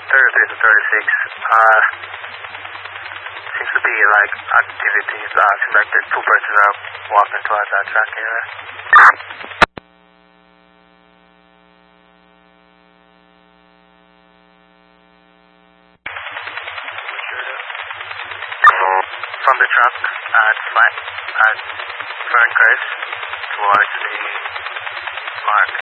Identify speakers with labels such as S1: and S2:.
S1: 33 to 36. Seems to be like activities. Seems like the two persons are walking towards that track area. From the truck at Fern Crest towards the mark.